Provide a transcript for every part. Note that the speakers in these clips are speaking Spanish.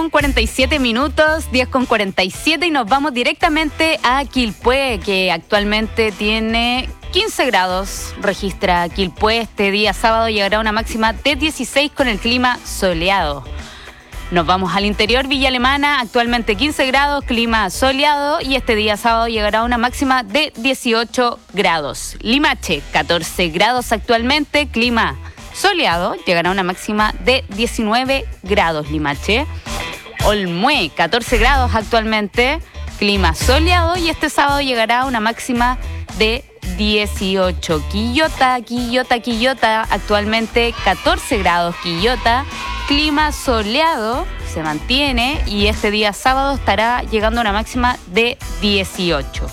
10:47, 10:47 y nos vamos directamente a Quilpué, que actualmente tiene 15 grados, registra Quilpué. Este día sábado llegará a una máxima de 16 con el clima soleado. Nos vamos al interior, Villa Alemana, actualmente 15 grados, clima soleado, y este día sábado llegará a una máxima de 18 grados. Limache, 14 grados actualmente, clima soleado, llegará a una máxima de 19 grados Limache. Olmué, 14 grados actualmente, clima soleado, y este sábado llegará a una máxima de 18. Quillota, actualmente 14 grados Quillota, clima soleado, se mantiene, y este día sábado estará llegando a una máxima de 18.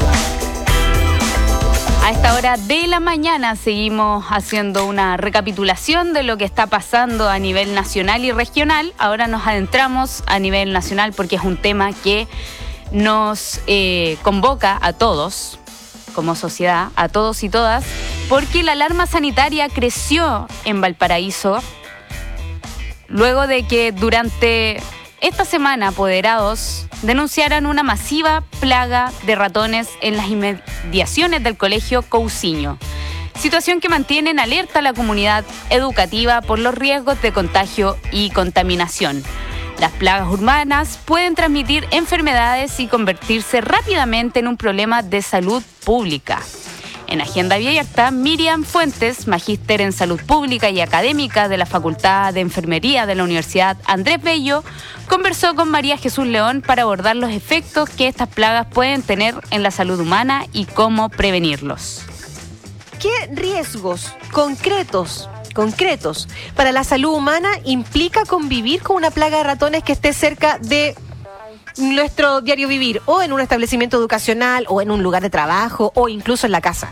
A esta hora de la mañana seguimos haciendo una recapitulación de lo que está pasando a nivel nacional y regional. Ahora nos adentramos a nivel nacional porque es un tema que nos convoca a todos, como sociedad, a todos y todas, porque la alarma sanitaria creció en Valparaíso luego de que durante esta semana apoderados denunciaran una masiva plaga de ratones en las inmediaciones del colegio Cousiño, situación que mantiene en alerta a la comunidad educativa por los riesgos de contagio y contaminación. Las plagas urbanas pueden transmitir enfermedades y convertirse rápidamente en un problema de salud pública. En Agenda Abierta, Miriam Fuentes, magíster en Salud Pública y académica de la Facultad de Enfermería de la Universidad Andrés Bello, conversó con María Jesús León para abordar los efectos que estas plagas pueden tener en la salud humana y cómo prevenirlos. ¿Qué riesgos concretos para la salud humana implica convivir con una plaga de ratones que esté cerca de nuestro diario vivir, o en un establecimiento educacional, o en un lugar de trabajo, o incluso en la casa?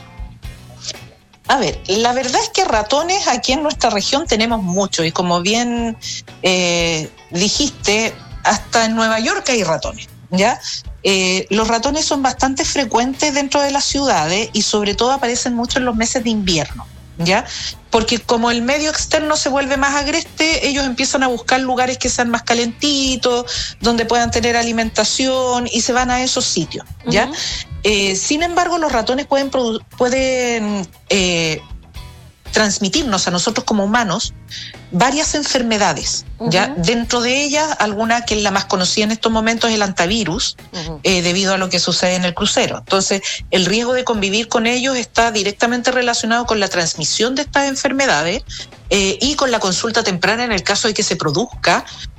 A ver, la verdad es que ratones aquí en nuestra región tenemos mucho, y como bien dijiste, hasta en Nueva York hay ratones, ¿ya? Los ratones son bastante frecuentes dentro de las ciudades y sobre todo aparecen mucho en los meses de invierno, ¿ya? Porque como el medio externo se vuelve más agreste, ellos empiezan a buscar lugares que sean más calentitos, donde puedan tener alimentación, y se van a esos sitios, ¿ya? Uh-huh. Sin embargo, los ratones pueden transmitirnos a nosotros como humanos varias enfermedades, ¿ya? Uh-huh. Dentro de ellas, alguna que es la más conocida en estos momentos es el hantavirus, uh-huh, debido a lo que sucede en el crucero. Entonces, el riesgo de convivir con ellos está directamente relacionado con la transmisión de estas enfermedades y con la consulta temprana en el caso de que se produzca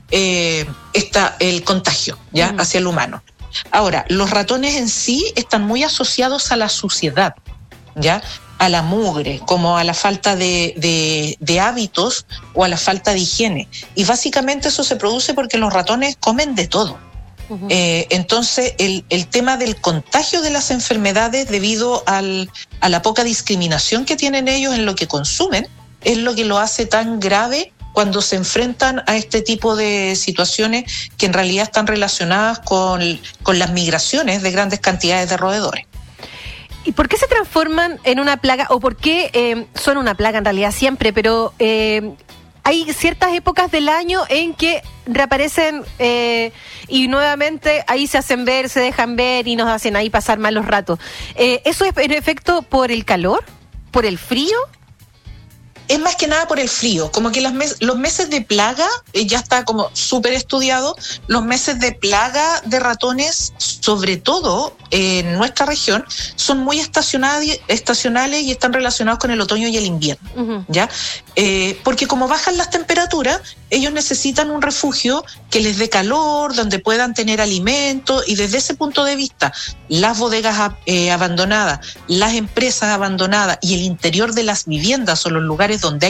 el contagio, ¿ya? Uh-huh, hacia el humano. Ahora, los ratones en sí están muy asociados a la suciedad, ¿ya? A la mugre, como a la falta de hábitos o a la falta de higiene. Y básicamente eso se produce porque los ratones comen de todo. Uh-huh. Entonces, el tema del contagio de las enfermedades debido a la poca discriminación que tienen ellos en lo que consumen es lo que lo hace tan grave cuando se enfrentan a este tipo de situaciones que en realidad están relacionadas con las migraciones de grandes cantidades de roedores. ¿Y por qué se transforman en una plaga? ¿O por qué son una plaga en realidad siempre? Pero hay ciertas épocas del año en que reaparecen y nuevamente ahí se hacen ver, se dejan ver y nos hacen ahí pasar malos ratos. ¿Eso es en efecto por el calor? ¿Por el frío? Es más que nada por el frío, como que los meses de plaga, ya está como súper estudiado, los meses de plaga de ratones, sobre todo en nuestra región, son muy estacionales y están relacionados con el otoño y el invierno, uh-huh, ¿ya? Porque como bajan las temperaturas, ellos necesitan un refugio que les dé calor, donde puedan tener alimento, y desde ese punto de vista, las bodegas abandonadas, las empresas abandonadas y el interior de las viviendas o los lugares donde